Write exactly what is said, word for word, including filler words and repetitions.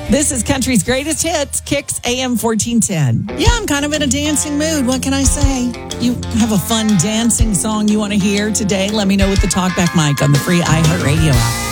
This is Country's Greatest Hits, Kicks A M fourteen ten. Yeah, I'm kind of in a dancing mood. What can I say? You have a fun dancing song you want to hear today? Let me know with the Talkback mic on the free iHeartRadio app.